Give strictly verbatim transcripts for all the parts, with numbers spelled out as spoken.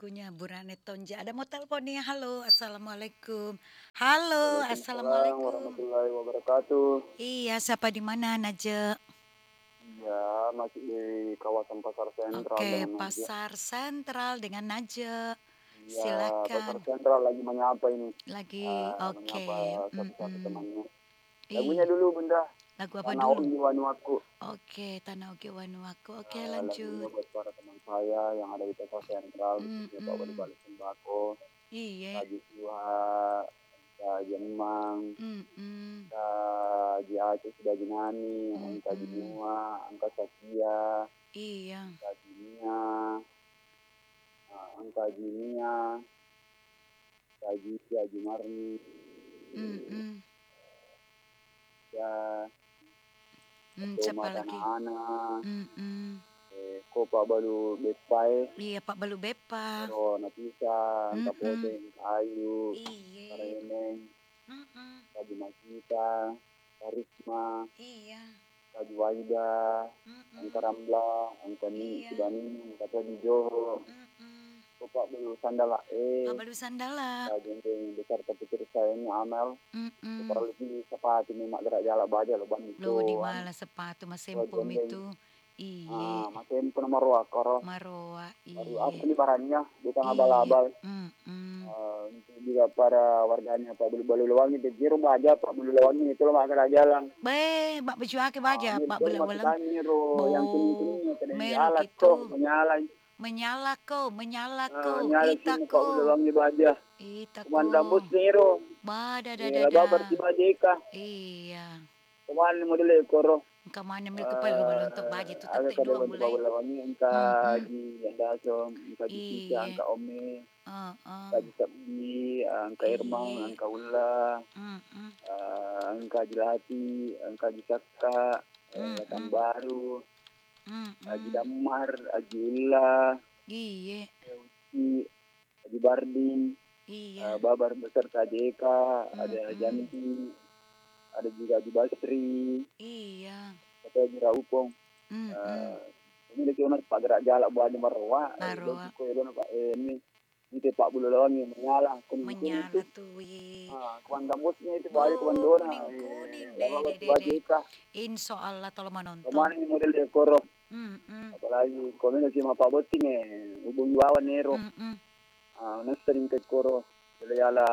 lagunya Burane Tonja. Ada mau telepon nih. Halo, assalamualaikum. Halo, Waalaikumsalam assalamualaikum. warahmatullahi wabarakatuh. Iya, siapa di mana, Naje? Ya, masih di kawasan Pasar Sentral Oke, dengan Naja. Pasar Sentral dengan Naje. Ya, Silakan. Pasar Sentral lagi menyapa ini. Lagi, Ah, oke. menyapa satu-satu Mm-mm. temannya. Lagunya Ih, dulu, Bunda. lagu apa Tanah dulu? Ogi Wanuaku. Oke, Tanah Oge Wanuaku. Oke, Ah, lagunya lanjut. buat para teman saya yang ada di Pasar Sentral, khususnya Pak Wali Mm-mm. Balik Sembako, Iya. Haji Suha, Haji Emang, Mm-mm. Haji Aceh sudah Jinani, Angka Mm-mm. Jinua, Angka Sakia, Iya. Haji Nia, ah, Angka Jinia, Haji Haji Marni, Mm-mm. ya Hmm, Toma siapa Tanah lagi? Ana, Mm-mm. eh, Kopa Balu Bepai, Iya, Pak Balu Bepa. Ero Napisa, Angka Mm-mm. Poteng, Ayu, Iya. Kareneng, Mm-mm. Haji Masita, Karisma, Iya. Haji Waida, Angka Mm-mm. Ramla, Angka Ni Iya. Sudani, Angka Tadi Joho, Mm-mm. Kopa Balu Sandala Pak E, Balu Sandala. Haji yang besar tapi terus sayangnya Amel, Mm-mm. Para lebih sepatu ni mak gerak jalan baja lo ban Lo di itu anu malah sepatu mas buat sempom gendeng. itu. Iye. Ah, masih pun nomor wakor. Maroa. Baru Iye. asli barangnya bukan Iya. abal-abal. Mm-mm. Ah, untuk juga para warganya Pak Bulu Balu Lewangi di Jiro aja Pak Bulu Lewangi itu lo mak gerak jalan. Be, Mbak baju ake Ah, baja, ini Pak betul Bela masih Welang. tanya ro yang kuning Bo, kuningnya kena melok alat itu. kok menyala. Menyala kau, menyala Ah, kau, nyala ita sini Pak Bulu kau, Lewangi baja. ita Komandan bus kau. nih ro. Bada Eh, dada laba da. bersih bajeka. Iya. Kemarin model ekor. Kemana mil kepala kepala untuk Eh, baju tu aga tetek kada dua bantu mulai. bawa lawangi angka Hmm, hmm. di ada so angka di sisa Iya. angka ome Uh, uh. angka di sabdi angka irmang Iya. angka ulla Hmm, hmm. eh, angka jelati angka di sakka Hmm, angkatan hmm. baru Hmm, Haji hmm. Damar Haji Ulla Iya. Haji Haji Bardin Iya. eh, Babar beserta J K Hmm, ada hmm. Janti ada juga Haji Basri Iya. ada Haji Raupong. Hmm, hmm. Eh, ini lagi orang pak gerak jalan buat marwah, lo Marwa kiko ya pak eh, ini ini pak bulu lawan yang menyala kuning kuning itu, menyala tuh. Iya. ah kawan gambusnya itu balik kawan Bo, dona, kuning eh, kuning lama dede waktu dede. baju kah, Insya Allah tolong menonton. kemana ini model dekor, Hmm, hmm. apalagi komunikasi sama pak boting eh, hubungi wawan nero, Hmm, hmm. ah nang sering ke koro, jadi ala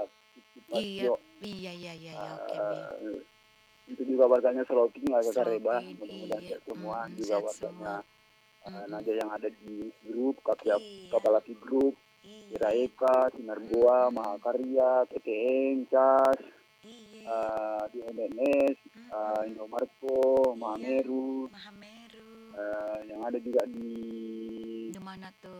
Iya. pasio, Iya, iya, iya, iya. Oke, Mi. ah itu juga warganya Seloking lah ke Kareba, Sropin, mudah-mudahan iya. sehat semua, Mm-mm, juga sehat warganya semua. uh, Mm-mm. Naja yang ada di grup, kapal Iya, kapalaki grup, Kira iya. Eka, Sinar Goa, Mm-mm. Mahakarya, T T N, Cas, Iya. uh, di M N S, uh, Mm-mm. Indomarko, Iya. Mahameru, Mahameru. uh, yang ada juga di Di mana tuh?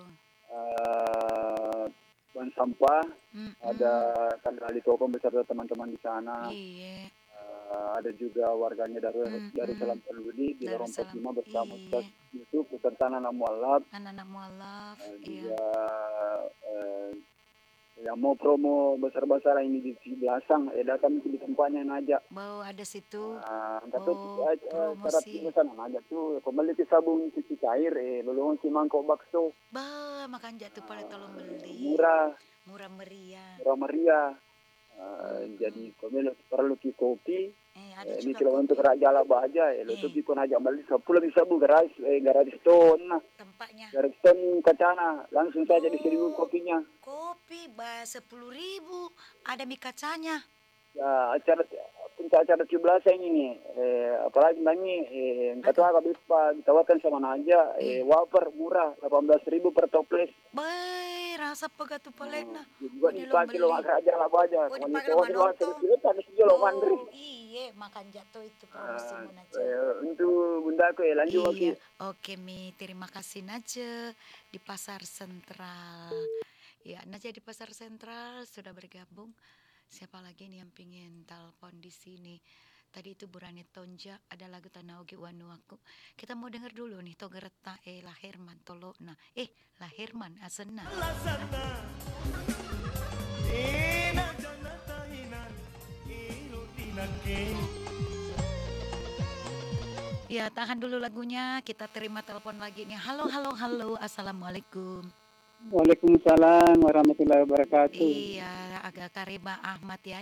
uh, Ban Sampah, ada Mm-mm. Kandali Toko beserta teman-teman di sana. Iya. Uh, ada juga warganya dari dari Mm-mm. Salam Teludi di Lorong Darussalam. empat puluh lima bersama Ustaz Iya. Yusuf beserta Nana Mualaf, Anak-anak mualaf. uh, Iya. juga uh, yang mau promo besar-besaran ini di Belasang, eh datang di tempatnya aja. Bau ada situ. Ah, uh, tuh Oh, uh, cara promosi. pemesanan aja tuh kembali ke sabun cuci cair eh lulungan si mangkok bakso. Bah, makan jatuh pada tolong Uh, beli. murah, Murah meriah. murah meriah. Uh, Mm-mm. jadi kembali perlu ki kopi. Eh, ada Eh, ini juga kalau untuk kopi. raja laba aja, eh, lo tuh Eh, pikun aja balik sepuluh bisa bu garas, eh garas stone, nah, tempatnya. garas stone kacana, langsung saja dikirim Oh, kopinya. kopi bah sepuluh ribu. Ada mie kacanya. Ya, acara puncak acara tujuh belasan ini, eh, apalagi nanti, eh, kata Aduh, apa bisa ditawarkan sama aja, eh, eh. wafer murah, delapan belas ribu per toples. Bay, rasa pegatu Hmm, palena. juga Udah lo dikasih lo beli. makan aja lah aja, Oh, kalau itu dipakai lo orang luar nonton. serius ada sih lo mandiri. Bo, iye, makan jatuh itu promosi Ah, mau aja. eh, untuk bunda aku ya lanjut Iya, lagi. oke Mi, terima kasih Nace di Pasar Sentral. Ya, Nace di Pasar Sentral sudah bergabung. Siapa lagi nih yang pingin telepon di sini? Tadi itu Burane Tonja, ada lagu Tanah Oge Wanuaku. Kita mau denger dulu nih Togereta eh Lahirman Tolona. Eh, Lahirman Asena. Ya, tahan dulu lagunya. Kita terima telepon lagi nih. Halo, halo, halo. Assalamualaikum. Waalaikumsalam warahmatullahi wabarakatuh. Iya, agak Karima Ahmad ya.